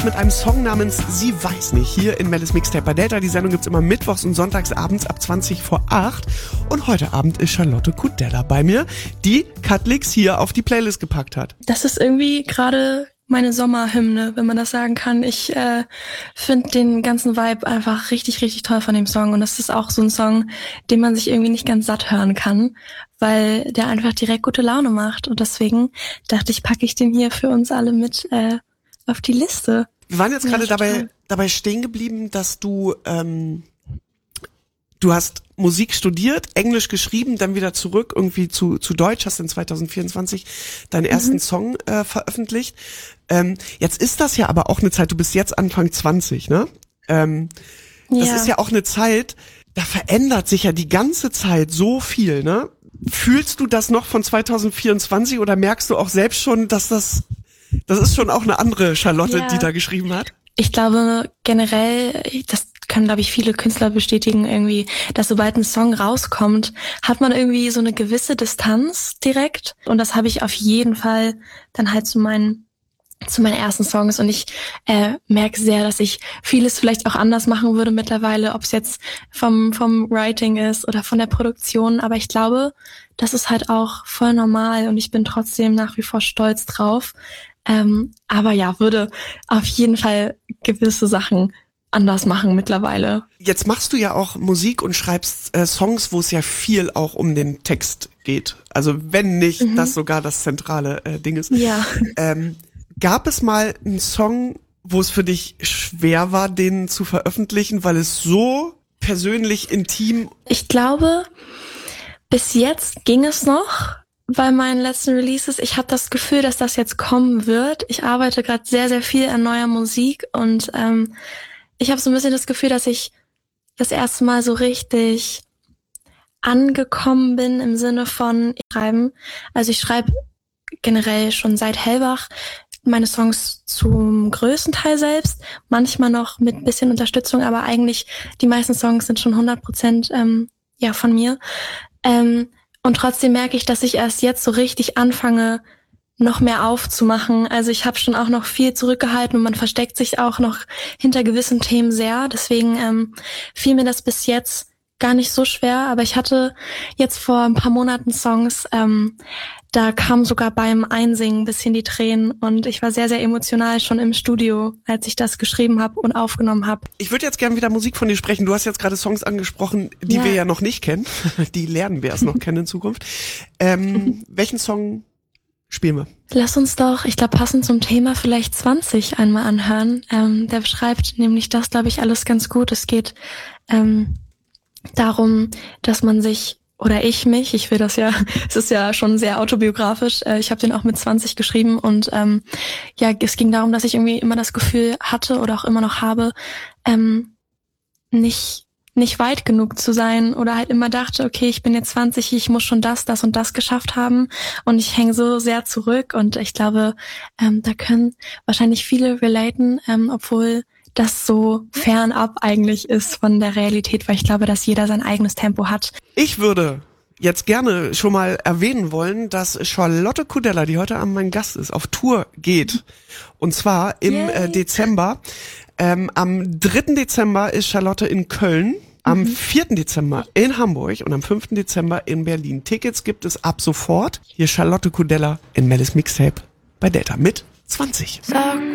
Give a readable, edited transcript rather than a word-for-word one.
Mit einem Song namens Sie weiß nicht, hier in Mellis Mixtape bei Delta. Die Sendung gibt's immer mittwochs und sonntags abends ab 20 vor 8. Und heute Abend ist Charlotte Kudella bei mir, die Cutlix hier auf die Playlist gepackt hat. Das ist irgendwie gerade meine Sommerhymne, wenn man das sagen kann. Ich finde den ganzen Vibe einfach richtig, richtig toll von dem Song. Und das ist auch so ein Song, den man sich irgendwie nicht ganz satt hören kann, weil der einfach direkt gute Laune macht. Und deswegen dachte ich, packe ich den hier für uns alle mit auf die Liste. Wir waren jetzt gerade dabei stehen geblieben, dass du hast Musik studiert, Englisch geschrieben, dann wieder zurück irgendwie zu Deutsch, hast in 2024 deinen ersten Song veröffentlicht. Jetzt ist das ja aber auch eine Zeit, du bist jetzt Anfang 20, ne? Das ist ja auch eine Zeit, da verändert sich ja die ganze Zeit so viel, ne? Fühlst du das noch von 2024 oder merkst du auch selbst schon, dass das ist schon auch eine andere Charlotte, die da geschrieben hat? Ich glaube generell, das können, glaube ich, viele Künstler bestätigen irgendwie, dass sobald ein Song rauskommt, hat man irgendwie so eine gewisse Distanz direkt. Und das habe ich auf jeden Fall dann halt zu meinen ersten Songs. Und ich merke sehr, dass ich vieles vielleicht auch anders machen würde mittlerweile, ob es jetzt vom Writing ist oder von der Produktion. Aber ich glaube, das ist halt auch voll normal und ich bin trotzdem nach wie vor stolz drauf. Aber ja, würde auf jeden Fall gewisse Sachen anders machen mittlerweile. Jetzt machst du ja auch Musik und schreibst Songs, wo es ja viel auch um den Text geht. Also wenn nicht das sogar das zentrale Ding ist. Ja. Gab es mal einen Song, wo es für dich schwer war, den zu veröffentlichen, weil es so persönlich intim? Ich glaube, bis jetzt ging es noch. Bei meinen letzten Releases, ich habe das Gefühl, dass das jetzt kommen wird. Ich arbeite gerade sehr, sehr viel an neuer Musik und ich habe so ein bisschen das Gefühl, dass ich das erste Mal so richtig angekommen bin im Sinne von Schreiben. Also ich schreibe generell schon seit Hellbach meine Songs zum größten Teil selbst, manchmal noch mit ein bisschen Unterstützung, aber eigentlich die meisten Songs sind schon 100% von mir. Und trotzdem merke ich, dass ich erst jetzt so richtig anfange, noch mehr aufzumachen. Also ich habe schon auch noch viel zurückgehalten und man versteckt sich auch noch hinter gewissen Themen sehr. Deswegen fiel mir das bis jetzt gar nicht so schwer. Aber ich hatte jetzt vor ein paar Monaten Songs, da kam sogar beim Einsingen ein bisschen die Tränen und ich war sehr, sehr emotional schon im Studio, als ich das geschrieben habe und aufgenommen habe. Ich würde jetzt gerne wieder Musik von dir sprechen. Du hast jetzt gerade Songs angesprochen, die wir ja noch nicht kennen. Die lernen wir erst noch kennen in Zukunft. Welchen Song spielen wir? Lass uns doch, ich glaube passend zum Thema, vielleicht 20 einmal anhören. Der beschreibt nämlich das, glaube ich, alles ganz gut. Es geht darum, dass man sich ich will das ja, es ist ja schon sehr autobiografisch, ich habe den auch mit 20 geschrieben und es ging darum, dass ich irgendwie immer das Gefühl hatte oder auch immer noch habe, nicht weit genug zu sein oder halt immer dachte, okay, ich bin jetzt 20, ich muss schon das und das geschafft haben und ich hänge so sehr zurück und ich glaube, da können wahrscheinlich viele relaten, obwohl das so fernab eigentlich ist von der Realität, weil ich glaube, dass jeder sein eigenes Tempo hat. Ich würde jetzt gerne schon mal erwähnen wollen, dass Charlotte Kudella, die heute Abend mein Gast ist, auf Tour geht. Und zwar im Dezember. Am 3. Dezember ist Charlotte in Köln, am 4. Dezember in Hamburg und am 5. Dezember in Berlin. Tickets gibt es ab sofort. Hier Charlotte Kudella in Mellis Mixtape bei Delta mit 20.